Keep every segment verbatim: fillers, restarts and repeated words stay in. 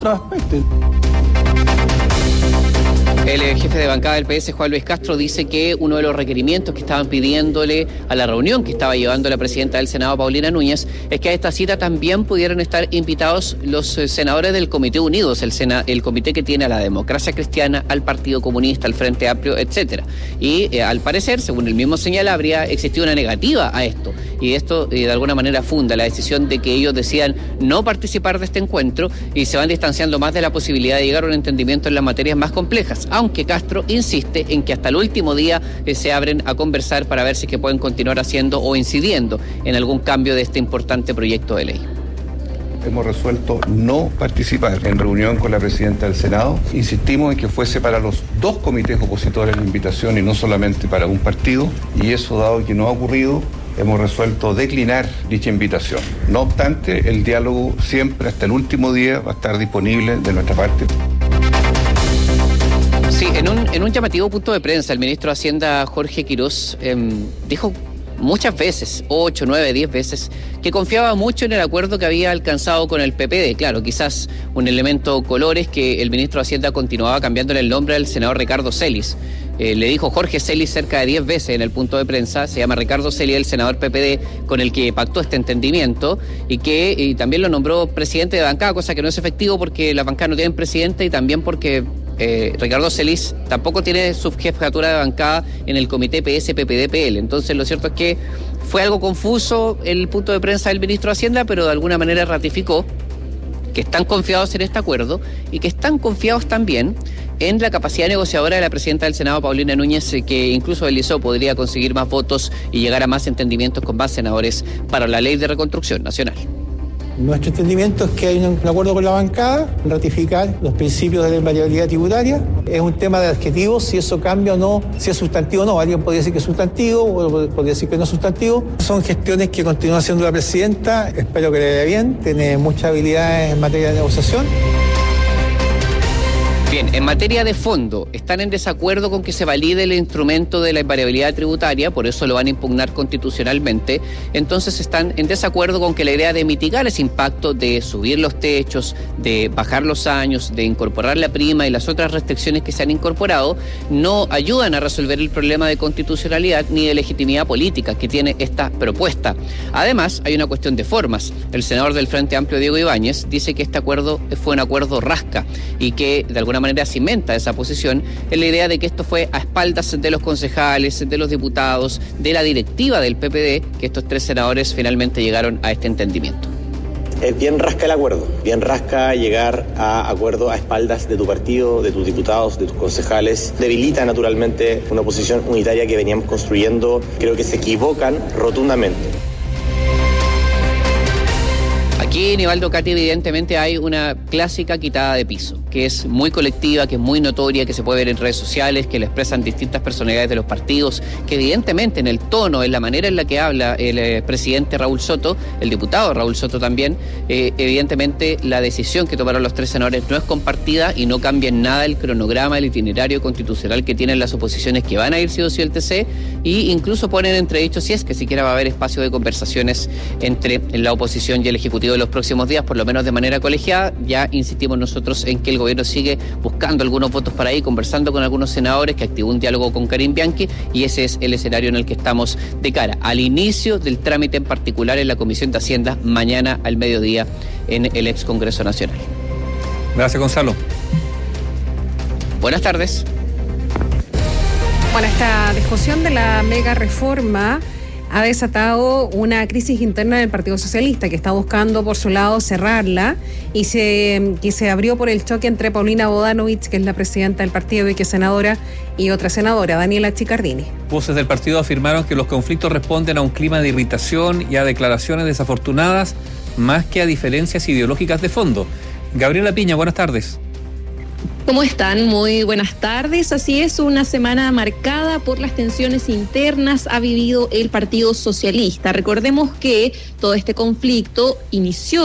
aspecto. El jefe de bancada del P S, Juan Luis Castro, dice que uno de los requerimientos que estaban pidiéndole a la reunión que estaba llevando la presidenta del Senado, Paulina Núñez, es que a esta cita también pudieran estar invitados los senadores del Comité Unidos, el, Sena, el comité que tiene a la Democracia Cristiana, al Partido Comunista, al Frente Amplio, etcétera. Y eh, al parecer, según el mismo señala, habría existido una negativa a esto. Y esto eh, de alguna manera funda la decisión de que ellos decidan no participar de este encuentro y se van distanciando más de la posibilidad de llegar a un entendimiento en las materias más complejas. Aunque Castro insiste en que hasta el último día eh, se abren a conversar para ver si es que pueden continuar haciendo o incidiendo en algún cambio de este importante proyecto de ley. Hemos resuelto no participar en reunión con la presidenta del Senado. Insistimos en que fuese para los dos comités opositores la invitación y no solamente para un partido, y eso, dado que no ha ocurrido, hemos resuelto declinar dicha invitación. No obstante, el diálogo siempre hasta el último día va a estar disponible de nuestra parte. Sí, en un, en un llamativo punto de prensa, el ministro de Hacienda, Jorge Quirós, eh, dijo muchas veces, ocho, nueve, diez veces, que confiaba mucho en el acuerdo que había alcanzado con el P P D. Claro, quizás un elemento color es que el ministro de Hacienda continuaba cambiándole el nombre al senador Ricardo Celis. Eh, le dijo Jorge Celis cerca de diez veces en el punto de prensa, se llama Ricardo Celis, el senador P P D con el que pactó este entendimiento y que y también lo nombró presidente de bancada, cosa que no es efectivo porque las bancadas no tienen presidente y también porque Eh, Ricardo Celis tampoco tiene subjefatura de bancada en el comité P S P P D P L. Entonces lo cierto es que fue algo confuso el punto de prensa del ministro de Hacienda, pero de alguna manera ratificó que están confiados en este acuerdo y que están confiados también en la capacidad negociadora de la presidenta del Senado, Paulina Núñez, que incluso deslizó podría conseguir más votos y llegar a más entendimientos con más senadores para la ley de reconstrucción nacional. Nuestro entendimiento es que hay un acuerdo con la bancada, ratificar los principios de la invariabilidad tributaria. Es un tema de adjetivos, si eso cambia o no, si es sustantivo o no. Alguien podría decir que es sustantivo, o podría decir que no es sustantivo. Son gestiones que continúa haciendo la presidenta, espero que le vaya bien, tiene muchas habilidades en materia de negociación. Bien, en materia de fondo, están en desacuerdo con que se valide el instrumento de la invariabilidad tributaria, por eso lo van a impugnar constitucionalmente. Entonces están en desacuerdo con que la idea de mitigar ese impacto, de subir los techos, de bajar los años, de incorporar la prima y las otras restricciones que se han incorporado, no ayudan a resolver el problema de constitucionalidad ni de legitimidad política que tiene esta propuesta. Además, hay una cuestión de formas. El senador del Frente Amplio, Diego Ibáñez, dice que este acuerdo fue un acuerdo rasca y que de alguna manera cimenta esa posición en la idea de que esto fue a espaldas de los concejales, de los diputados, de la directiva del P P D, que estos tres senadores finalmente llegaron a este entendimiento. Es bien rasca el acuerdo, bien rasca llegar a acuerdo a espaldas de tu partido, de tus diputados, de tus concejales. Debilita naturalmente una posición unitaria que veníamos construyendo. Creo que se equivocan rotundamente. Aquí, Nivaldo, Cati, evidentemente hay una clásica quitada de piso, que es muy colectiva, que es muy notoria, que se puede ver en redes sociales, que la expresan distintas personalidades de los partidos, que evidentemente en el tono, en la manera en la que habla el eh, presidente Raúl Soto, el diputado Raúl Soto también, eh, evidentemente la decisión que tomaron los tres senadores no es compartida y no cambia en nada el cronograma, el itinerario constitucional que tienen las oposiciones que van a ir sí o sí el T C, y incluso ponen entredicho si es que siquiera va a haber espacio de conversaciones entre la oposición y el Ejecutivo de los próximos días, por lo menos de manera colegiada. Ya insistimos nosotros en que el gobierno sigue buscando algunos votos para ahí, conversando con algunos senadores, que activó un diálogo con Karim Bianchi, y ese es el escenario en el que estamos de cara al inicio del trámite en particular en la Comisión de Hacienda mañana al mediodía en el ex Congreso Nacional. Gracias, Gonzalo. Buenas tardes. Bueno, esta discusión de la mega reforma ha desatado una crisis interna del Partido Socialista, que está buscando por su lado cerrarla, y se, que se abrió por el choque entre Paulina Bodanovich, que es la presidenta del partido y que es senadora, y otra senadora, Daniela Chiccardini. Voces del partido afirmaron que los conflictos responden a un clima de irritación y a declaraciones desafortunadas, más que a diferencias ideológicas de fondo. Gabriela Piña, buenas tardes. ¿Cómo están? Muy buenas tardes. Así es, una semana marcada por las tensiones internas ha vivido el Partido Socialista. Recordemos que todo este conflicto inició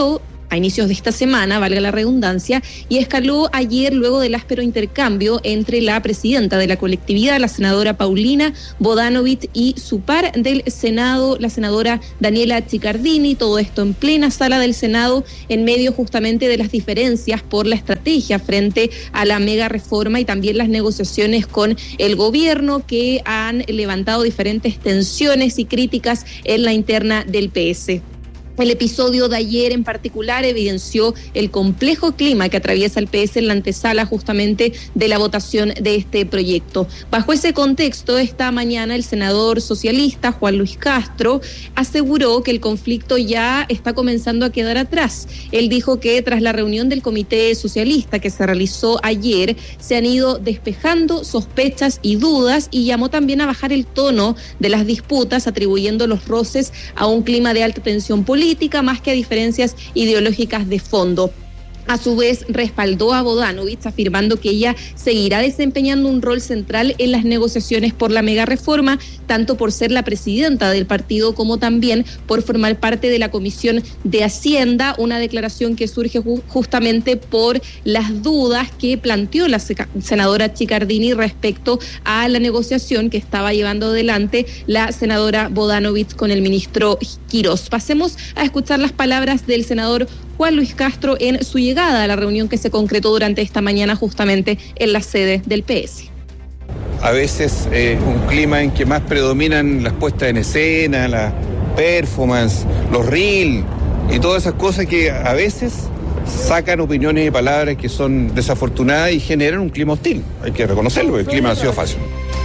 a inicios de esta semana, valga la redundancia, y escaló ayer luego del áspero intercambio entre la presidenta de la colectividad, la senadora Paulina Bodanovich, y su par del Senado, la senadora Daniela Chiccardini, todo esto en plena sala del Senado, en medio justamente de las diferencias por la estrategia frente a la mega reforma y también las negociaciones con el gobierno, que han levantado diferentes tensiones y críticas en la interna del P S. El episodio de ayer en particular evidenció el complejo clima que atraviesa el P S en la antesala justamente de la votación de este proyecto. Bajo ese contexto, esta mañana el senador socialista Juan Luis Castro aseguró que el conflicto ya está comenzando a quedar atrás. Él dijo que tras la reunión del Comité Socialista que se realizó ayer, se han ido despejando sospechas y dudas, y llamó también a bajar el tono de las disputas, atribuyendo los roces a un clima de alta tensión política más que a diferencias ideológicas de fondo. A su vez, respaldó a Bodanovich, afirmando que ella seguirá desempeñando un rol central en las negociaciones por la mega reforma, tanto por ser la presidenta del partido como también por formar parte de la Comisión de Hacienda, una declaración que surge ju- justamente por las dudas que planteó la seca- senadora Chiccardini respecto a la negociación que estaba llevando adelante la senadora Bodanovich con el ministro Quirós. Pasemos a escuchar las palabras del senador Juan Luis Castro en su llegada a la reunión que se concretó durante esta mañana justamente en la sede del P S. A veces eh, un clima en que más predominan las puestas en escena, la performance, los reels y todas esas cosas que a veces sacan opiniones y palabras que son desafortunadas y generan un clima hostil. Hay que reconocerlo, el clima no ha sido fácil.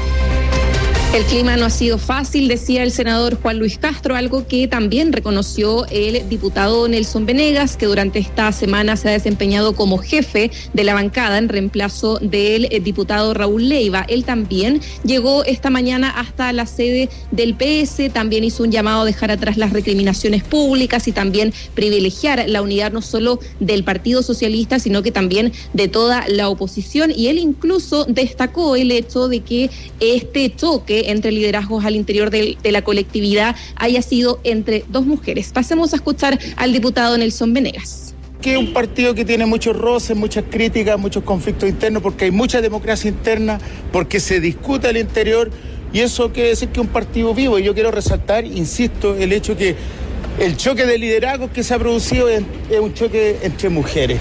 El clima no ha sido fácil, decía el senador Juan Luis Castro, algo que también reconoció el diputado Nelson Venegas, que durante esta semana se ha desempeñado como jefe de la bancada en reemplazo del diputado Raúl Leiva. Él también llegó esta mañana hasta la sede del P S, también hizo un llamado a dejar atrás las recriminaciones públicas y también privilegiar la unidad no solo del Partido Socialista, sino que también de toda la oposición. Y él incluso destacó el hecho de que este choque entre liderazgos al interior de, de la colectividad haya sido entre dos mujeres. Pasemos a escuchar al diputado Nelson Venegas. Que es un partido que tiene muchos roces, muchas críticas, muchos conflictos internos, porque hay mucha democracia interna, porque se discute al interior, y eso quiere decir que es un partido vivo. Y yo quiero resaltar, insisto, el hecho que el choque de liderazgos que se ha producido es, es un choque entre mujeres.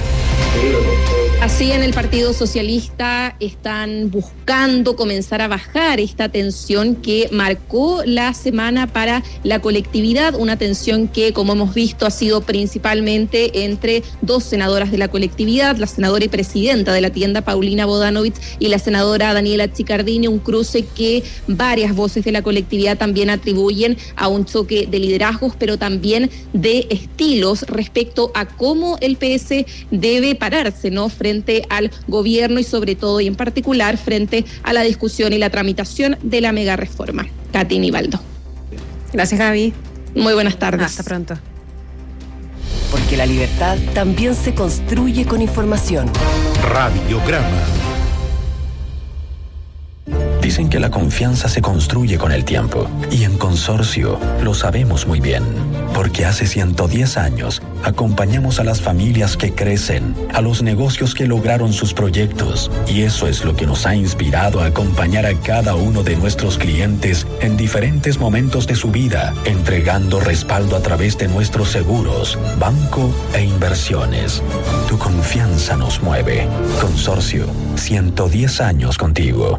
Así, en el Partido Socialista están buscando comenzar a bajar esta tensión que marcó la semana para la colectividad, una tensión que, como hemos visto, ha sido principalmente entre dos senadoras de la colectividad, la senadora y presidenta de la tienda Paulina Bodanovich y la senadora Daniela Chiccardini, un cruce que varias voces de la colectividad también atribuyen a un choque de liderazgos, pero también de estilos respecto a cómo el P S debe pararse, ¿no?, frente al gobierno y sobre todo y en particular frente a la discusión y la tramitación de la mega reforma. Katy Nivaldo. Gracias, Gaby. Muy buenas tardes. Hasta pronto. Porque la libertad también se construye con información. Radiograma. Dicen que la confianza se construye con el tiempo, y en Consorcio lo sabemos muy bien, porque hace ciento diez años acompañamos a las familias que crecen, a los negocios que lograron sus proyectos, y eso es lo que nos ha inspirado a acompañar a cada uno de nuestros clientes en diferentes momentos de su vida, entregando respaldo a través de nuestros seguros, banco e inversiones. Tu confianza nos mueve. Consorcio, ciento diez años contigo.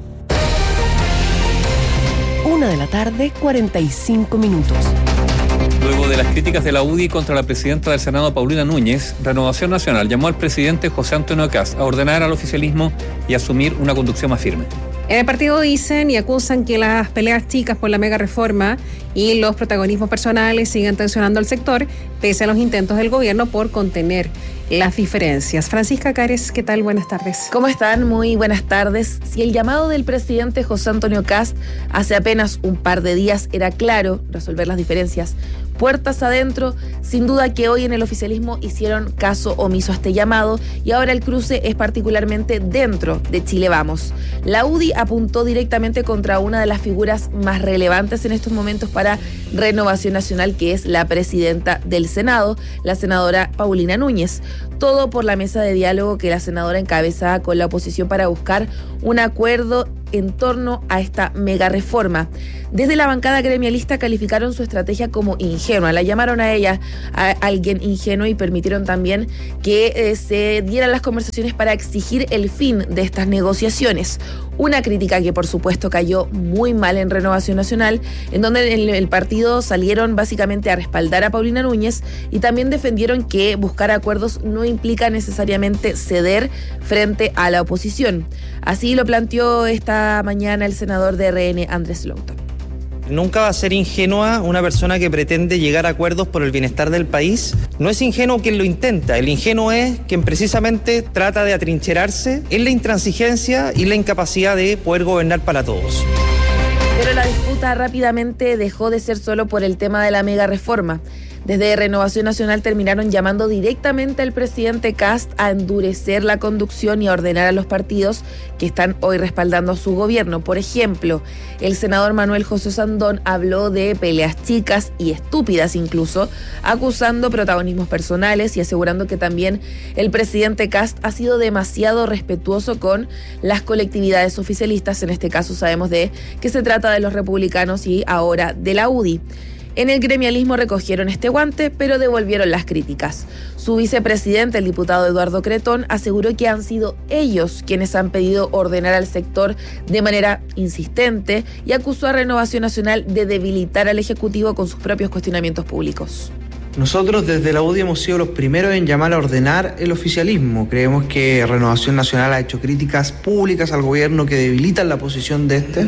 Una de la tarde, cuarenta y cinco minutos. Luego de las críticas de la U D I contra la presidenta del Senado, Paulina Núñez, Renovación Nacional llamó al presidente José Antonio Kast a ordenar al oficialismo y asumir una conducción más firme. En el partido dicen y acusan que las peleas chicas por la mega reforma y los protagonismos personales siguen tensionando al sector, pese a los intentos del gobierno por contener las diferencias. Francisca Cares, ¿qué tal? Buenas tardes. ¿Cómo están? Muy buenas tardes. Si el llamado del presidente José Antonio Kast hace apenas un par de días era claro, resolver las diferencias puertas adentro, sin duda que hoy en el oficialismo hicieron caso omiso a este llamado y ahora el cruce es particularmente dentro de Chile Vamos. La U D I apuntó directamente contra una de las figuras más relevantes en estos momentos para para Renovación Nacional, que es la presidenta del Senado, la senadora Paulina Núñez. Todo por la mesa de diálogo que la senadora encabeza con la oposición para buscar un acuerdo en torno a esta mega reforma. Desde la bancada gremialista calificaron su estrategia como ingenua, la llamaron a ella a alguien ingenuo y permitieron también que eh, se dieran las conversaciones para exigir el fin de estas negociaciones. Una crítica que por supuesto cayó muy mal en Renovación Nacional, en donde el, el partido salieron básicamente a respaldar a Paulina Núñez y también defendieron que buscar acuerdos no implica necesariamente ceder frente a la oposición. Así lo planteó esta mañana el senador de R N, Andrés Longton. Nunca va a ser ingenua una persona que pretende llegar a acuerdos por el bienestar del país. No es ingenuo quien lo intenta, el ingenuo es quien precisamente trata de atrincherarse en la intransigencia y la incapacidad de poder gobernar para todos. Pero la disputa rápidamente dejó de ser solo por el tema de la mega reforma. Desde Renovación Nacional terminaron llamando directamente al presidente Kast a endurecer la conducción y a ordenar a los partidos que están hoy respaldando a su gobierno. Por ejemplo, el senador Manuel José Sandón habló de peleas chicas y estúpidas incluso, acusando protagonismos personales y asegurando que también el presidente Kast ha sido demasiado respetuoso con las colectividades oficialistas. En este caso sabemos de que se trata de los republicanos y ahora de la U D I. En el gremialismo recogieron este guante, pero devolvieron las críticas. Su vicepresidente, el diputado Eduardo Cretón, aseguró que han sido ellos quienes han pedido ordenar al sector de manera insistente y acusó a Renovación Nacional de debilitar al Ejecutivo con sus propios cuestionamientos públicos. Nosotros desde la U D I hemos sido los primeros en llamar a ordenar el oficialismo. Creemos que Renovación Nacional ha hecho críticas públicas al gobierno que debilitan la posición de este.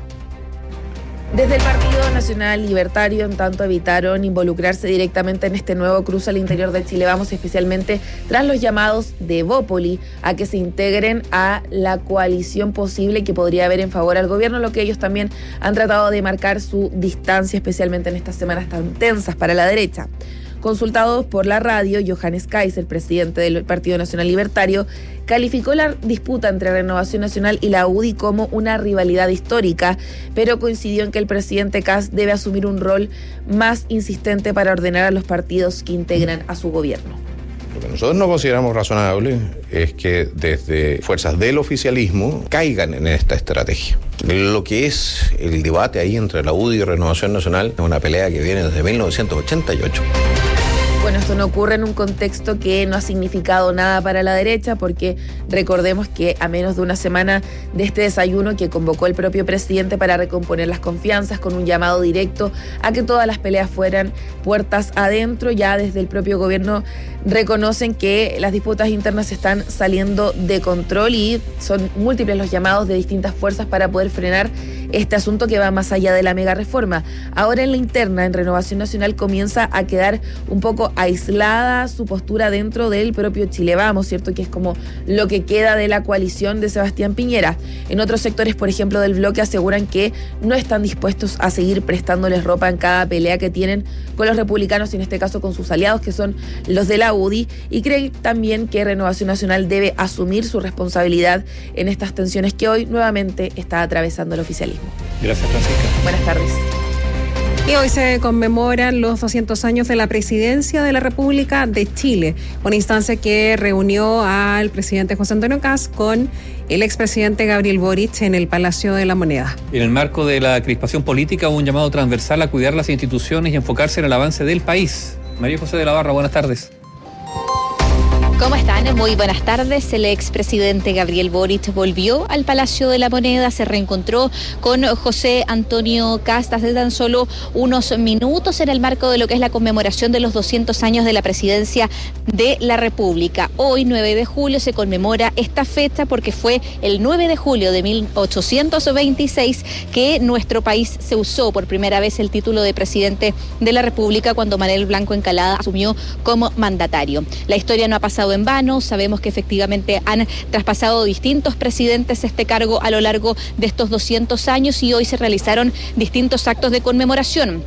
Desde el Partido Nacional Libertario, en tanto, evitaron involucrarse directamente en este nuevo cruce al interior de Chile Vamos, especialmente tras los llamados de Evópoli a que se integren a la coalición posible que podría haber en favor al gobierno, lo que ellos también han tratado de marcar su distancia, especialmente en estas semanas tan tensas para la derecha. Consultados por la radio, Johannes Kaiser, presidente del Partido Nacional Libertario, calificó la disputa entre Renovación Nacional y la U D I como una rivalidad histórica, pero coincidió en que el presidente Kast debe asumir un rol más insistente para ordenar a los partidos que integran a su gobierno. Lo que nosotros no consideramos razonable es que desde fuerzas del oficialismo caigan en esta estrategia. Lo que es el debate ahí entre la U D I y Renovación Nacional es una pelea que viene desde mil novecientos ochenta y ocho. Bueno, esto no ocurre en un contexto que no ha significado nada para la derecha, porque recordemos que a menos de una semana de este desayuno que convocó el propio presidente para recomponer las confianzas con un llamado directo a que todas las peleas fueran puertas adentro, ya desde el propio gobierno reconocen que las disputas internas están saliendo de control y son múltiples los llamados de distintas fuerzas para poder frenar este asunto que va más allá de la mega reforma. Ahora en la interna, en Renovación Nacional, comienza a quedar un poco aislada su postura dentro del propio Chile Vamos, ¿cierto? Que es como lo que queda de la coalición de Sebastián Piñera. En otros sectores, por ejemplo, del bloque, aseguran que no están dispuestos a seguir prestándoles ropa en cada pelea que tienen con los republicanos y en este caso con sus aliados, que son los de la U D I, y creen también que Renovación Nacional debe asumir su responsabilidad en estas tensiones que hoy nuevamente está atravesando el oficialismo. Gracias, Francisca. Buenas tardes. Y hoy se conmemoran los doscientos años de la presidencia de la República de Chile, una instancia que reunió al presidente José Antonio Kast con el expresidente Gabriel Boric en el Palacio de la Moneda. En el marco de la crispación política hubo un llamado transversal a cuidar las instituciones y enfocarse en el avance del país. María José de la Barra, buenas tardes. ¿Cómo están? Muy buenas tardes. El expresidente Gabriel Boric volvió al Palacio de la Moneda, se reencontró con José Antonio Kast hace tan solo unos minutos en el marco de lo que es la conmemoración de los doscientos años de la presidencia de la República. Hoy, nueve de julio, se conmemora esta fecha porque fue el nueve de julio de mil ochocientos veintiséis que nuestro país se usó por primera vez el título de presidente de la República cuando Manuel Blanco Encalada asumió como mandatario. La historia no ha pasado en vano, sabemos que efectivamente han traspasado distintos presidentes este cargo a lo largo de estos doscientos años y hoy se realizaron distintos actos de conmemoración.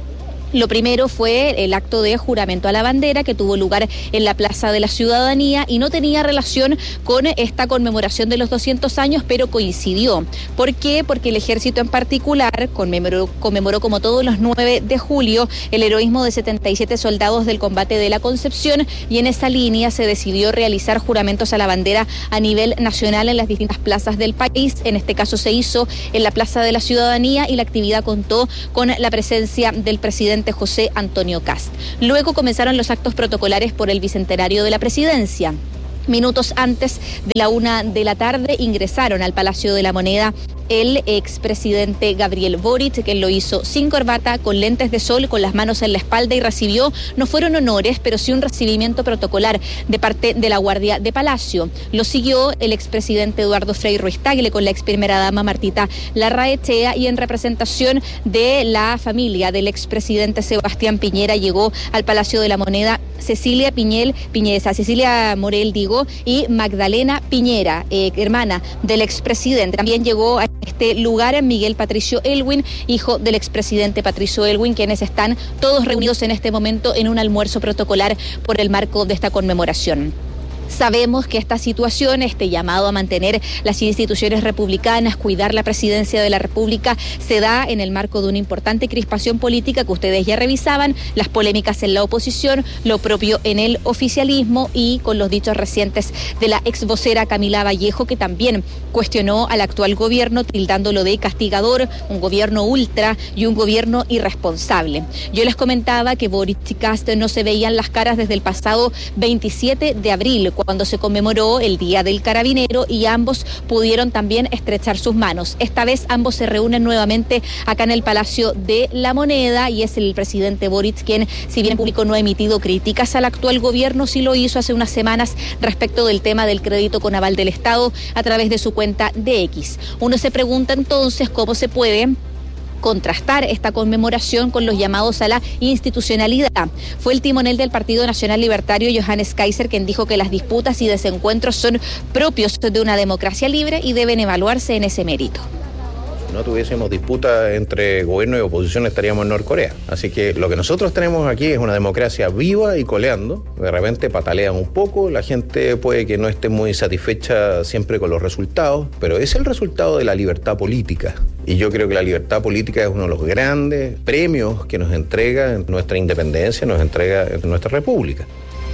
Lo primero fue el acto de juramento a la bandera que tuvo lugar en la Plaza de la Ciudadanía y no tenía relación con esta conmemoración de los doscientos años, pero coincidió. ¿Por qué? Porque el ejército en particular conmemoró, conmemoró como todos los nueve de julio el heroísmo de setenta y siete soldados del combate de la Concepción, y en esa línea se decidió realizar juramentos a la bandera a nivel nacional en las distintas plazas del país. En este caso se hizo en la Plaza de la Ciudadanía y la actividad contó con la presencia del presidente José Antonio Kast. Luego comenzaron los actos protocolares por el bicentenario de la presidencia. Minutos antes de la una de la tarde ingresaron al Palacio de la Moneda el expresidente Gabriel Boric, que lo hizo sin corbata, con lentes de sol, con las manos en la espalda, y recibió, no fueron honores, pero sí un recibimiento protocolar de parte de la Guardia de Palacio. Lo siguió el expresidente Eduardo Frei Ruiz Tagle con la ex primera dama Martita Larraechea, y en representación de la familia del expresidente Sebastián Piñera llegó al Palacio de la Moneda Cecilia Piñel, Piñeza, Cecilia Morel, digo, y Magdalena Piñera, eh, hermana del expresidente. También llegó a este lugar Miguel Patricio Elwin, hijo del expresidente Patricio Elwin, quienes están todos reunidos en este momento en un almuerzo protocolar por el marco de esta conmemoración. Sabemos que esta situación, este llamado a mantener las instituciones republicanas, cuidar la presidencia de la República, se da en el marco de una importante crispación política que ustedes ya revisaban, las polémicas en la oposición, lo propio en el oficialismo, y con los dichos recientes de la ex vocera Camila Vallejo, que también cuestionó al actual gobierno, tildándolo de castigador, un gobierno ultra y un gobierno irresponsable. Yo les comentaba que Boric y Kast no se veían las caras desde el pasado veintisiete de abril, cuando se conmemoró el Día del Carabinero, y ambos pudieron también estrechar sus manos. Esta vez ambos se reúnen nuevamente acá en el Palacio de la Moneda, y es el presidente Boric quien, si bien en público no ha emitido críticas al actual gobierno, sí lo hizo hace unas semanas respecto del tema del crédito con aval del Estado a través de su cuenta de X. Uno se pregunta entonces cómo se puede contrastar esta conmemoración con los llamados a la institucionalidad. Fue el timonel del Partido Nacional Libertario, Johannes Kaiser, quien dijo que las disputas y desencuentros son propios de una democracia libre y deben evaluarse en ese mérito. Si no tuviésemos disputa entre gobierno y oposición, estaríamos en Norcorea. Así que lo que nosotros tenemos aquí es una democracia viva y coleando. De repente patalean un poco, la gente puede que no esté muy satisfecha siempre con los resultados, pero es el resultado de la libertad política. Y yo creo que la libertad política es uno de los grandes premios que nos entrega nuestra independencia, nos entrega nuestra república.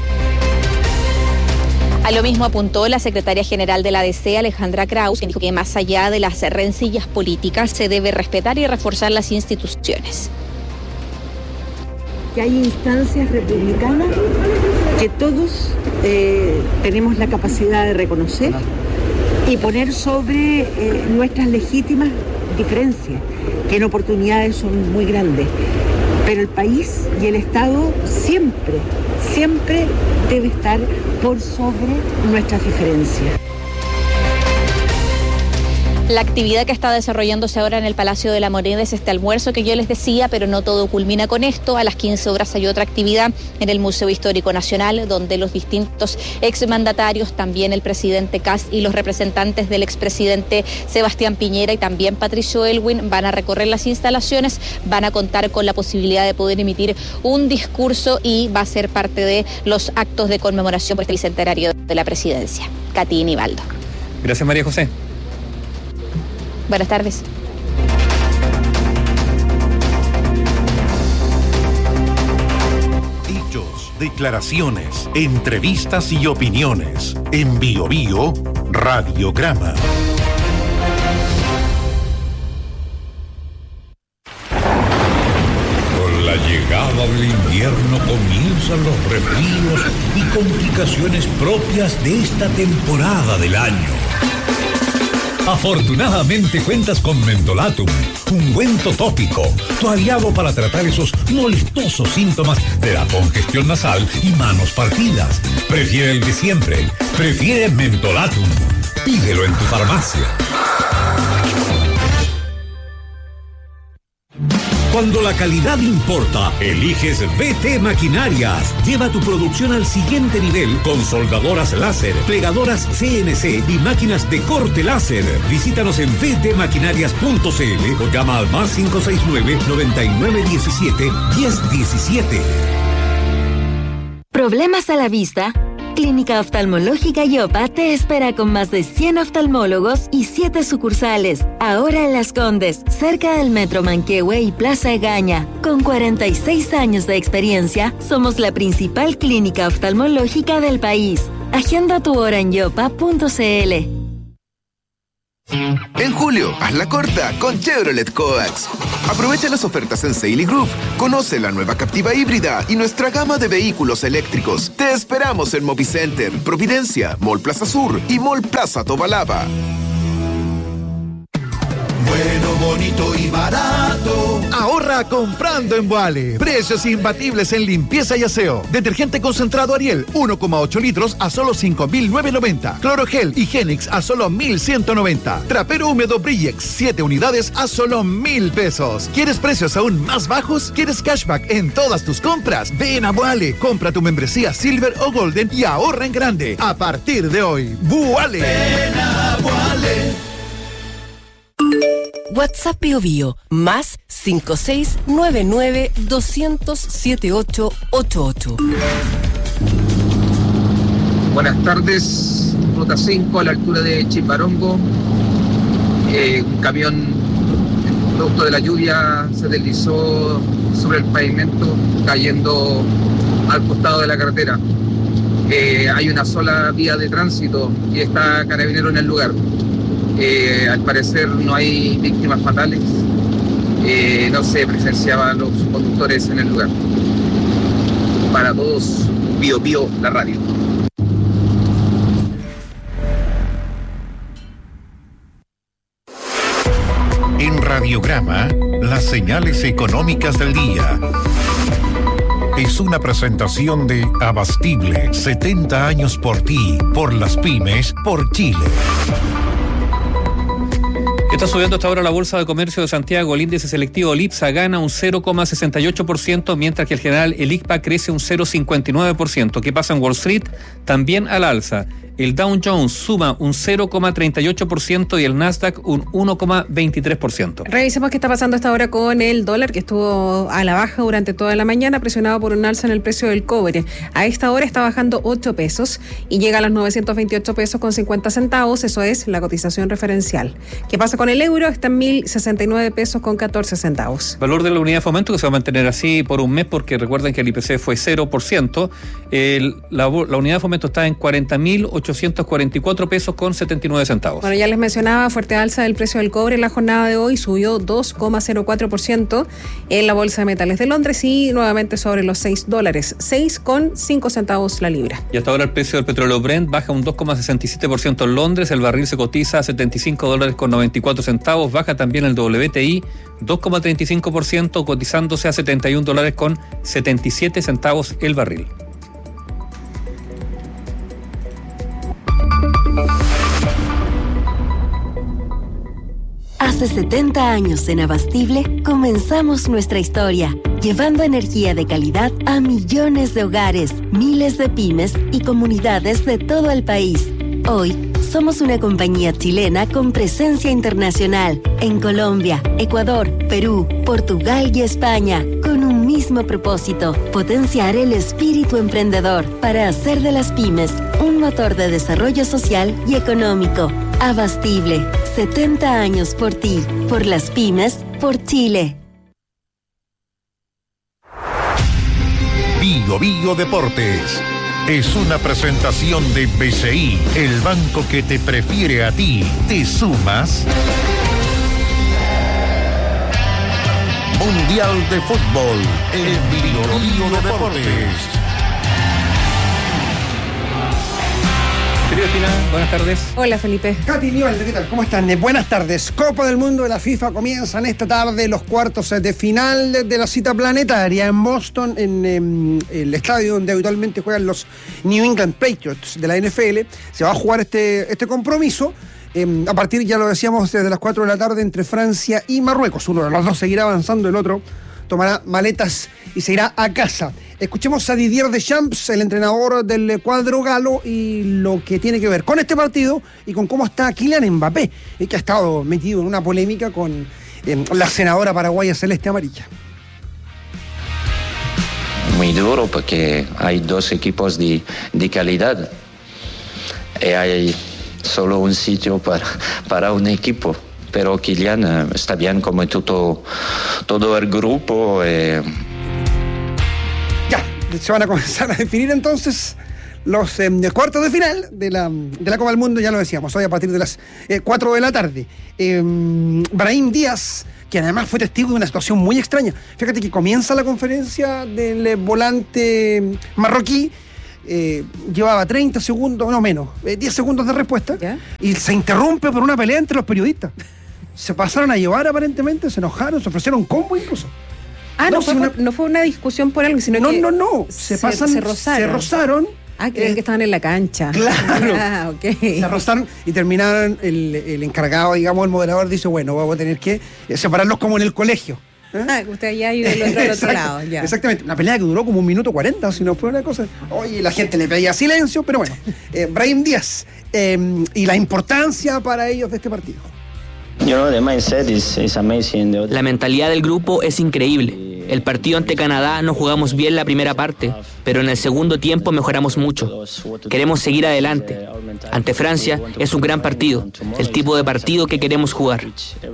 A lo mismo apuntó la secretaria general de la A D C, Alejandra Kraus, quien dijo que más allá de las rencillas políticas se debe respetar y reforzar las instituciones. Que hay instancias republicanas que todos eh, tenemos la capacidad de reconocer y poner sobre eh, nuestras legítimas diferencias, que en oportunidades son muy grandes. Pero el país y el Estado siempre, siempre debe estar por sobre nuestras diferencias. La actividad que está desarrollándose ahora en el Palacio de la Moneda es este almuerzo que yo les decía, pero no todo culmina con esto. A las quince horas hay otra actividad en el Museo Histórico Nacional, donde los distintos exmandatarios, también el presidente Kast y los representantes del expresidente Sebastián Piñera y también Patricio Elwin van a recorrer las instalaciones, van a contar con la posibilidad de poder emitir un discurso y va a ser parte de los actos de conmemoración por este bicentenario de la presidencia. Katy y Nivaldo. Gracias, María José. Buenas tardes. Dichos, declaraciones, entrevistas y opiniones. En Bio Bio, Radiograma. Con la llegada del invierno comienzan los resfríos y complicaciones propias de esta temporada del año. Afortunadamente cuentas con Mentolatum, ungüento tópico, tu aliado para tratar esos molestosos síntomas de la congestión nasal y manos partidas. Prefiere el de siempre, prefiere Mentolatum. Pídelo en tu farmacia. Cuando la calidad importa, eliges V T Maquinarias. Lleva tu producción al siguiente nivel con soldadoras láser, plegadoras C N C y máquinas de corte láser. Visítanos en v t maquinarias punto c l o llama al más cinco seis nueve, noventa y nueve diecisiete, diez diecisiete. ¿Problemas a la vista? Clínica Oftalmológica Yopa te espera con más de cien oftalmólogos y siete sucursales. Ahora en Las Condes, cerca del Metro Manquehue y Plaza Egaña. Con cuarenta y seis años de experiencia, somos la principal clínica oftalmológica del país. Agenda tu hora en yopa punto c l. En julio, hazla corta con Chevrolet Coax. Aprovecha las ofertas en Seily Group. Conoce la nueva Captiva híbrida y nuestra gama de vehículos eléctricos. Te esperamos en Movicenter, Providencia, Mall Plaza Sur y Mall Plaza Tobalaba. Bueno, bonito y barato. Ahorra comprando en Boale. Precios imbatibles en limpieza y aseo. Detergente concentrado Ariel, uno coma ocho litros a solo cinco mil novecientos noventa. Clorogel Higienix a solo mil ciento noventa. Trapero húmedo Brillex, siete unidades a solo mil pesos. ¿Quieres precios aún más bajos? ¿Quieres cashback en todas tus compras? Ven a Boale. Compra tu membresía Silver o Golden y ahorra en grande. A partir de hoy, Boale. Ven a Boale. WhatsApp Bio Bio, más cinco seis nueve nueve, dos cero cero, siete ocho ocho ocho. Buenas tardes, ruta cinco a la altura de Chimbarongo. Eh, un camión, producto de la lluvia, se deslizó sobre el pavimento, cayendo al costado de la carretera. Eh, hay una sola vía de tránsito y está Carabinero en el lugar. Eh, al parecer no hay víctimas fatales, eh, no se presenciaban los conductores en el lugar. Para todos, Bio Bio, la radio. En Radiograma, las señales económicas del día. Es una presentación de Abastible, setenta años por ti, por las pymes, por Chile. Está subiendo hasta ahora la Bolsa de Comercio de Santiago. El índice selectivo Lipsa gana un cero coma sesenta y ocho por ciento, mientras que el general el I C P A crece un cero coma cincuenta y nueve por ciento. ¿Qué pasa en Wall Street? También al alza. El Dow Jones suma un cero coma treinta y ocho por ciento y el Nasdaq un uno coma veintitrés por ciento. Revisemos qué está pasando hasta ahora con el dólar, que estuvo a la baja durante toda la mañana, presionado por un alza en el precio del cobre. A esta hora está bajando ocho pesos y llega a los novecientos veintiocho pesos con cincuenta centavos. Eso es la cotización referencial. ¿Qué pasa con el euro? Está en mil sesenta y nueve pesos con catorce centavos. Valor de la unidad de fomento que se va a mantener así por un mes, porque recuerden que el I P C fue cero por ciento. El, la, la unidad de fomento está en cuarenta mil ochocientos cuarenta y cuatro pesos con setenta y nueve centavos. Bueno, ya les mencionaba, fuerte alza del precio del cobre en la jornada de hoy, subió dos coma cero cuatro por ciento en la Bolsa de Metales de Londres y nuevamente sobre los seis dólares, seis con cinco centavos la libra. Y hasta ahora el precio del petróleo Brent baja un dos coma sesenta y siete por ciento en Londres, el barril se cotiza a setenta y cinco dólares con noventa y cuatro centavos, baja también el W T I dos coma treinta y cinco por ciento, cotizándose a setenta y un dólares con setenta y siete centavos el barril. Hace setenta años en Abastible comenzamos nuestra historia, llevando energía de calidad a millones de hogares, miles de pymes y comunidades de todo el país. Hoy somos una compañía chilena con presencia internacional en Colombia, Ecuador, Perú, Portugal y España, con un mismo propósito: potenciar el espíritu emprendedor para hacer de las pymes un motor de desarrollo social y económico. Abastible, setenta años por ti, por las pymes, por Chile. Bio Bio Deportes es una presentación de B C I, el banco que te prefiere a ti. ¿Te sumas? Mundial de Fútbol en Bio Bio Deportes. Cristina, buenas tardes. Hola, Felipe. Katy Nivaldo, ¿qué tal? ¿Cómo están? Buenas tardes. Copa del Mundo de la FIFA comienzan esta tarde los cuartos de final de, de la cita planetaria en Boston, en, en el estadio donde habitualmente juegan los New England Patriots de la N F L. Se va a jugar este, este compromiso. Eh, a partir, ya lo decíamos, desde las cuatro de la tarde entre Francia y Marruecos. Uno de los dos seguirá avanzando, el otro tomará maletas y se irá a casa. Escuchemos a Didier Deschamps, el entrenador del cuadro galo, y lo que tiene que ver con este partido y con cómo está Kylian Mbappé, que ha estado metido en una polémica con eh, la senadora paraguaya Celeste Amarilla. Muy duro porque hay dos equipos de, de calidad y hay solo un sitio para, para un equipo. Pero Kylian eh, está bien como todo, todo el grupo. Eh. Ya, se van a comenzar a definir entonces los eh, cuartos de final de la, de la Copa del Mundo, ya lo decíamos, hoy a partir de las eh, cuatro de la tarde. Eh, Brahim Díaz, que además fue testigo de una situación muy extraña. Fíjate que comienza la conferencia del eh, volante marroquí. Eh, llevaba treinta segundos, no menos, eh, diez segundos de respuesta. ¿Ya? Y se interrumpe por una pelea entre los periodistas. Se pasaron a llevar aparentemente, se enojaron, se ofrecieron combo incluso. Ah, no, no, fue, una... no fue una discusión por algo, sino no, que... No, no, no, se, se pasan, se rozaron. Se rozaron. Ah, creían eh, que estaban en la cancha. Claro. Ah, ok. Se rozaron y terminaron, el, el encargado, digamos, el moderador dice, bueno, vamos a tener que separarlos como en el colegio. ¿Eh? Ah, usted allá y del otro, al otro lado, ya. Exactamente, una pelea que duró como un minuto cuarenta, si no fue una cosa. Oye, la gente le pedía silencio, pero bueno. Eh, Brahim Díaz, eh, y la importancia para ellos de este partido. La mentalidad del grupo es increíble. El partido ante Canadá no jugamos bien la primera parte, pero en el segundo tiempo mejoramos mucho. Queremos seguir adelante. Ante Francia es un gran partido, el tipo de partido que queremos jugar.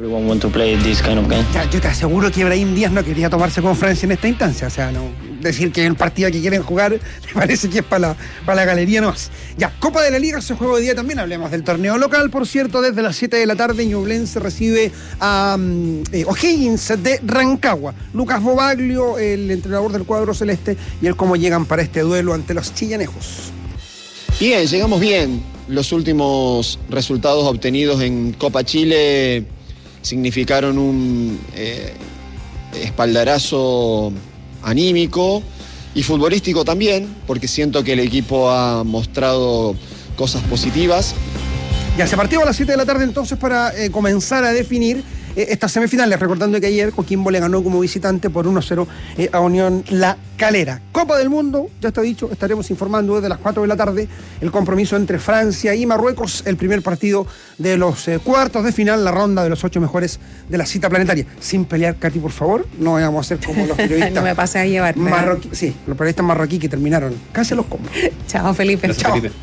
Ya, yo te aseguro que Brahim Díaz no quería tomarse con Francia en esta instancia. O sea, no decir que es un partido que quieren jugar, me parece que es para la, para la galería nomás. Ya, Copa de la Liga se juega hoy día también. Hablemos del torneo local, por cierto, desde las siete de la tarde Ñublense recibe a um, eh, O'Higgins de Rancagua. Lucas Bobaglio, el entrenador del cuadro celeste, y él cómo llegan para este duelo ante los chillanejos. Bien, llegamos bien. Los últimos resultados obtenidos en Copa Chile significaron un eh, espaldarazo anímico y futbolístico también, porque siento que el equipo ha mostrado cosas positivas. Ya se partió a las siete de la tarde entonces para eh, comenzar a definir eh, estas semifinales, recordando que ayer Coquimbo le ganó como visitante por uno a cero eh, a Unión La Calera. Copa del Mundo, ya está dicho, estaremos informando desde las cuatro de la tarde el compromiso entre Francia y Marruecos, el primer partido de los eh, cuartos de final, la ronda de los ocho mejores de la cita planetaria. Sin pelear, Katy, por favor, no vamos a ser como los periodistas. No me pase a llevar. Marroquí, sí, los periodistas marroquí que terminaron casi los combos. Chao, Felipe. Gracias, Chao. Felipe.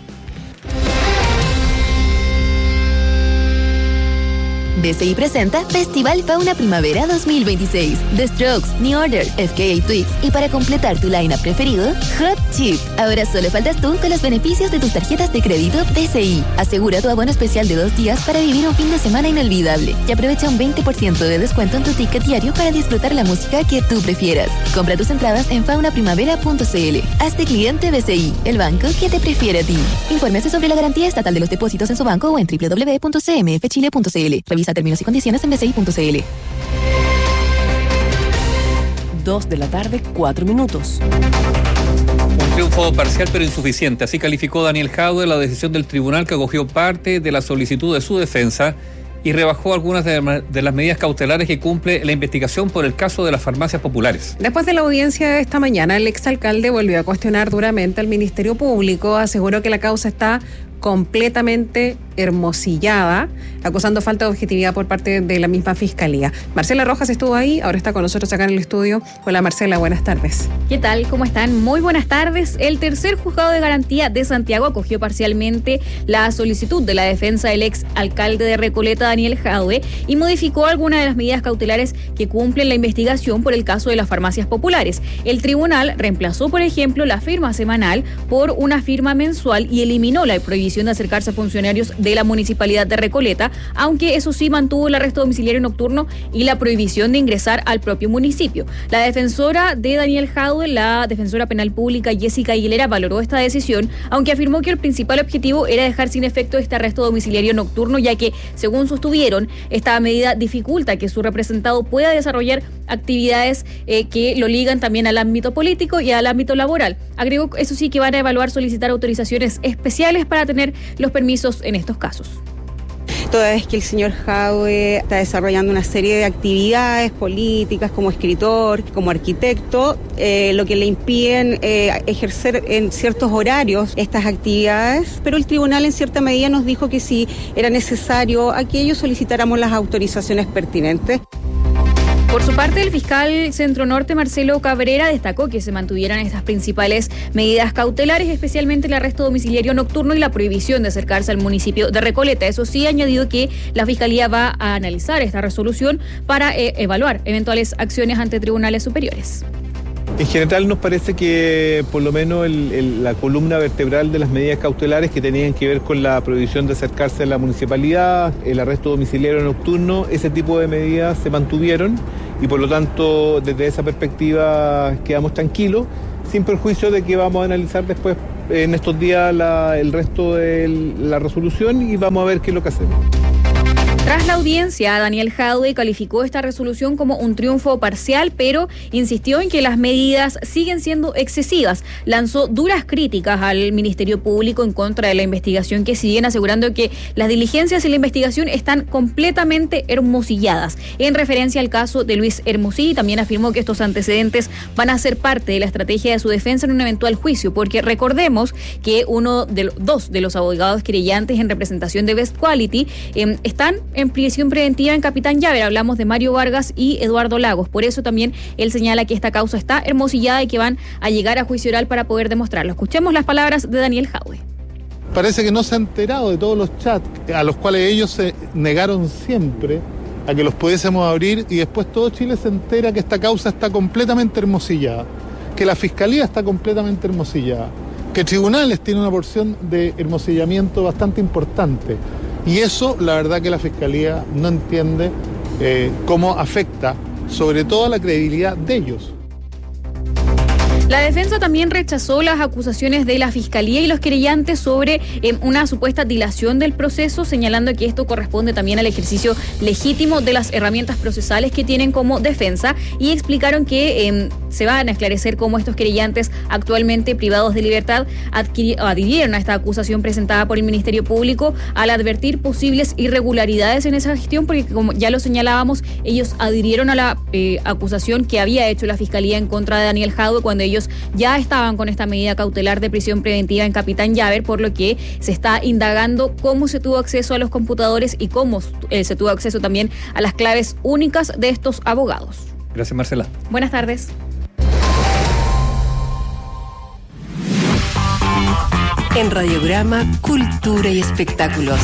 B C I presenta Festival Fauna Primavera dos mil veintiséis. The Strokes, New Order, F K A Twigs y para completar tu line-up preferido, Hot Chip. Ahora solo faltas tú con los beneficios de tus tarjetas de crédito B C I. Asegura tu abono especial de dos días para vivir un fin de semana inolvidable y aprovecha un veinte por ciento de descuento en tu ticket diario para disfrutar la música que tú prefieras. Compra tus entradas en fauna primavera punto c l. Hazte cliente B C I, el banco que te prefiere a ti. Infórmese sobre la garantía estatal de los depósitos en su banco o en doble u doble u doble u punto c m f chile punto c l. Revisa términos y condiciones en b c i punto c l. Dos de la tarde, cuatro minutos. Un triunfo parcial pero insuficiente. Así calificó Daniel Jadue la decisión del tribunal que acogió parte de la solicitud de su defensa y rebajó algunas de, de las medidas cautelares que cumple la investigación por el caso de las farmacias populares. Después de la audiencia de esta mañana, el exalcalde volvió a cuestionar duramente al Ministerio Público, aseguró que la causa está completamente hermosillada, acusando falta de objetividad por parte de la misma Fiscalía. Marcela Rojas estuvo ahí, ahora está con nosotros acá en el estudio. Hola Marcela, buenas tardes. ¿Qué tal? ¿Cómo están? Muy buenas tardes. El tercer juzgado de garantía de Santiago acogió parcialmente la solicitud de la defensa del ex alcalde de Recoleta, Daniel Jadue, y modificó algunas de las medidas cautelares que cumplen la investigación por el caso de las farmacias populares. El tribunal reemplazó, por ejemplo, la firma semanal por una firma mensual y eliminó la prohibición de acercarse a funcionarios de de la Municipalidad de Recoleta, aunque eso sí mantuvo el arresto domiciliario nocturno y la prohibición de ingresar al propio municipio. La defensora de Daniel Jadue, la defensora penal pública Jessica Aguilera, valoró esta decisión, aunque afirmó que el principal objetivo era dejar sin efecto este arresto domiciliario nocturno, ya que, según sostuvieron, esta medida dificulta que su representado pueda desarrollar actividades eh, que lo ligan también al ámbito político y al ámbito laboral. Agregó, eso sí, que van a evaluar solicitar autorizaciones especiales para tener los permisos en estos casos. Toda vez que el señor Jadue está desarrollando una serie de actividades políticas como escritor, como arquitecto, eh, lo que le impiden eh, ejercer en ciertos horarios estas actividades, pero el tribunal en cierta medida nos dijo que si era necesario a que ellos solicitáramos las autorizaciones pertinentes. Por su parte, el fiscal Centro Norte, Marcelo Cabrera, destacó que se mantuvieran estas principales medidas cautelares, especialmente el arresto domiciliario nocturno y la prohibición de acercarse al municipio de Recoleta. Eso sí, añadió que la Fiscalía va a analizar esta resolución para eh, evaluar eventuales acciones ante tribunales superiores. En general nos parece que por lo menos el, el, la columna vertebral de las medidas cautelares que tenían que ver con la prohibición de acercarse a la municipalidad, el arresto domiciliario nocturno, ese tipo de medidas se mantuvieron y por lo tanto desde esa perspectiva quedamos tranquilos, sin perjuicio de que vamos a analizar después en estos días la, el resto de la resolución y vamos a ver qué es lo que hacemos. Tras la audiencia, Daniel Jadue calificó esta resolución como un triunfo parcial, pero insistió en que las medidas siguen siendo excesivas. Lanzó duras críticas al Ministerio Público en contra de la investigación que siguen, asegurando que las diligencias y la investigación están completamente hermosilladas. En referencia al caso de Luis Hermosí, también afirmó que estos antecedentes van a ser parte de la estrategia de su defensa en un eventual juicio, porque recordemos que uno de los dos de los abogados querellantes en representación de Best Quality eh, están en prisión preventiva en Capitán Llaver. Hablamos de Mario Vargas y Eduardo Lagos. Por eso también él señala que esta causa está hermosillada y que van a llegar a juicio oral para poder demostrarlo. Escuchemos las palabras de Daniel Jadue. Parece que no se ha enterado de todos los chats a los cuales ellos se negaron siempre a que los pudiésemos abrir y después todo Chile se entera que esta causa está completamente hermosillada, que la Fiscalía está completamente hermosillada, que tribunales tienen una porción de hermosillamiento bastante importante. Y eso, la verdad que la Fiscalía no entiende eh, cómo afecta sobre todo a la credibilidad de ellos. La defensa también rechazó las acusaciones de la Fiscalía y los querellantes sobre eh, una supuesta dilación del proceso, señalando que esto corresponde también al ejercicio legítimo de las herramientas procesales que tienen como defensa, y explicaron que eh, se van a esclarecer cómo estos querellantes actualmente privados de libertad adhirieron a esta acusación presentada por el Ministerio Público al advertir posibles irregularidades en esa gestión, porque como ya lo señalábamos, ellos adhirieron a la eh, acusación que había hecho la Fiscalía en contra de Daniel Jadue cuando ellos ya estaban con esta medida cautelar de prisión preventiva en Capitán Llaver, por lo que se está indagando cómo se tuvo acceso a los computadores y cómo eh, se tuvo acceso también a las claves únicas de estos abogados. Gracias, Marcela. Buenas tardes. En Radiograma, Cultura y Espectáculos.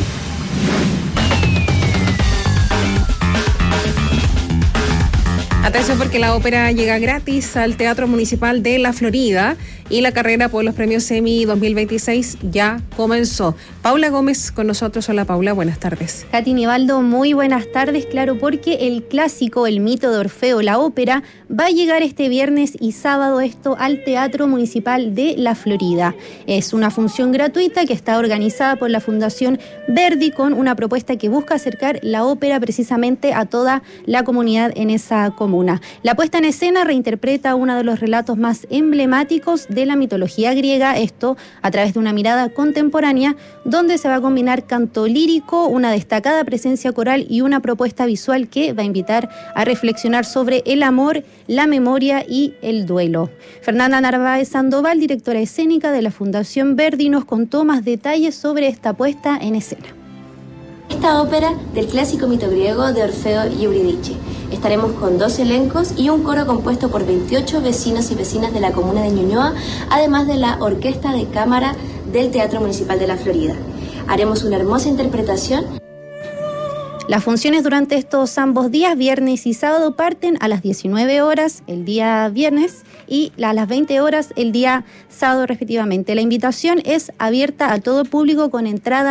Atención, porque la ópera llega gratis al Teatro Municipal de La Florida y la carrera por los premios Emmy dos mil veintiséis ya comenzó. Paula Gómez con nosotros. Hola Paula, buenas tardes. Katy Nivaldo, muy buenas tardes. Claro, porque el clásico, el mito de Orfeo, la ópera, va a llegar este viernes y sábado esto al Teatro Municipal de La Florida. Es una función gratuita que está organizada por la Fundación Verdi con una propuesta que busca acercar la ópera precisamente a toda la comunidad en esa comuna. La puesta en escena reinterpreta uno de los relatos más emblemáticos de la mitología griega, esto a través de una mirada contemporánea, donde se va a combinar canto lírico, una destacada presencia coral y una propuesta visual que va a invitar a reflexionar sobre el amor, la memoria y el duelo. Fernanda Narváez Sandoval, directora escénica de la Fundación Verdi, nos contó más detalles sobre esta puesta en escena. Esta ópera del clásico mito griego de Orfeo y Eurídice. Estaremos con dos elencos y un coro compuesto por veintiocho vecinos y vecinas de la comuna de Ñuñoa, además de la Orquesta de Cámara del Teatro Municipal de La Florida. Haremos una hermosa interpretación. Las funciones durante estos ambos días, viernes y sábado, parten a las diecinueve horas el día viernes y a las veinte horas el día sábado respectivamente. La invitación es abierta a todo público con entrada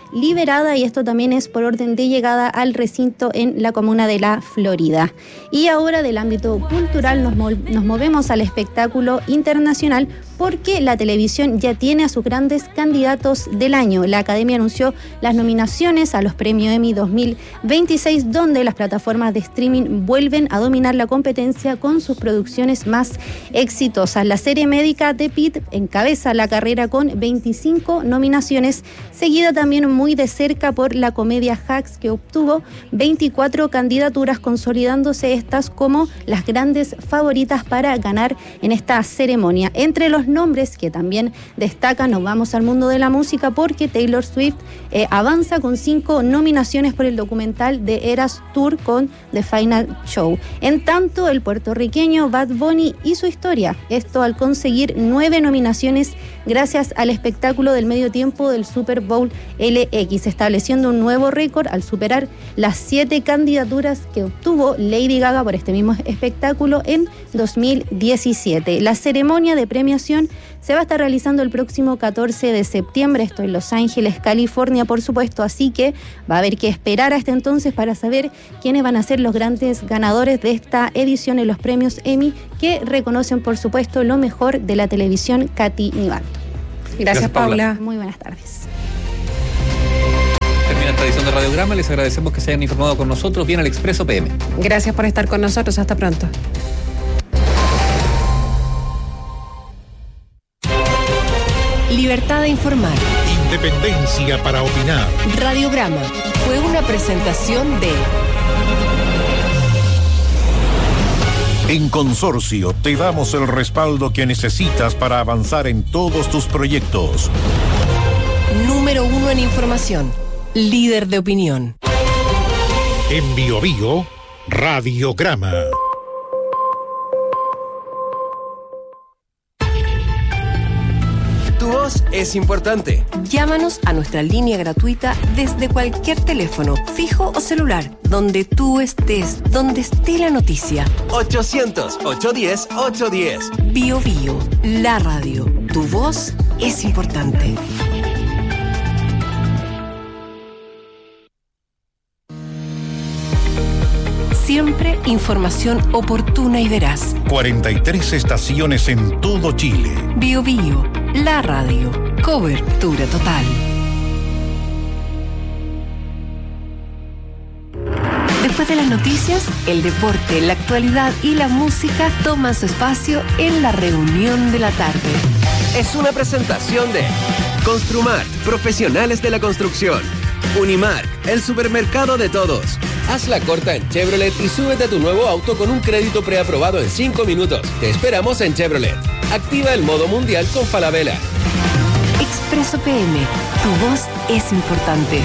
liberada, y esto también es por orden de llegada al recinto en la comuna de La Florida. Y ahora del ámbito cultural nos, nos movemos al espectáculo internacional, porque la televisión ya tiene a sus grandes candidatos del año. La Academia anunció las nominaciones a los premios Emmy dos mil veintiséis, donde las plataformas de streaming vuelven a dominar la competencia con sus producciones más exitosas. La serie médica The Pitt encabeza la carrera con veinticinco nominaciones, seguida también muy de cerca por la comedia Hacks, que obtuvo veinticuatro candidaturas, consolidándose estas como las grandes favoritas para ganar en esta ceremonia. Entre los nombres que también destacan, nos vamos al mundo de la música, porque Taylor Swift eh, avanza con cinco nominaciones por el documental de Eras Tour con The Final Show. En tanto, el puertorriqueño Bad Bunny y su historia, esto al conseguir nueve nominaciones gracias al espectáculo del medio tiempo del Super Bowl L X, estableciendo un nuevo récord al superar las siete candidaturas que obtuvo Lady Gaga por este mismo espectáculo en dos mil diecisiete. La ceremonia de premiación se va a estar realizando el próximo catorce de septiembre, esto en Los Ángeles, California, por supuesto, así que va a haber que esperar hasta entonces para saber quiénes van a ser los grandes ganadores de esta edición en los premios Emmy, que reconocen, por supuesto, lo mejor de la televisión. Katy Nivaldo. Gracias, Gracias Paula. Paula. Muy buenas tardes. Termina esta edición de Radiograma, les agradecemos que se hayan informado con nosotros. Viene el Expreso P M. Gracias por estar con nosotros, hasta pronto. Libertad de informar. Independencia para opinar. Radiograma fue una presentación de... En Consorcio te damos el respaldo que necesitas para avanzar en todos tus proyectos. Número uno en información. Líder de opinión. En Bio Bio, Radiograma. Tu voz es importante. Llámanos a nuestra línea gratuita desde cualquier teléfono, fijo o celular, donde tú estés, donde esté la noticia. ochocientos, ochocientos diez, ochocientos diez. Bio Bio, la radio. Tu voz es importante. Siempre información oportuna y veraz. cuarenta y tres estaciones en todo Chile. Bio Bio, la radio. Cobertura total. Después de las noticias, el deporte, la actualidad y la música toman su espacio en la reunión de la tarde. Es una presentación de Construmart, profesionales de la construcción. Unimark, el supermercado de todos. Haz la corta en Chevrolet y súbete a tu nuevo auto con un crédito preaprobado en cinco minutos. Te esperamos en Chevrolet. Activa el modo mundial con Falabella. Expreso P M. Tu voz es importante.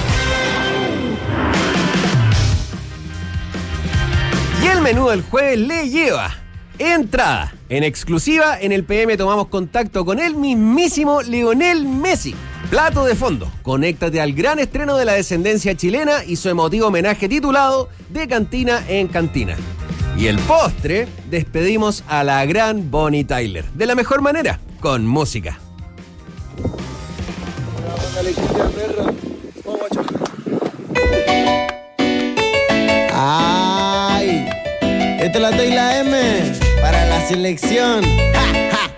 Y el menú del jueves le lleva entrada. En exclusiva, en el P M tomamos contacto con el mismísimo Lionel Messi. Plato de fondo, conéctate al gran estreno de la descendencia chilena y su emotivo homenaje titulado De Cantina en Cantina. Y el postre, despedimos a la gran Bonnie Tyler. De la mejor manera, con música. ¡Ay! Esta es la T y la M para la selección. ¡Ja!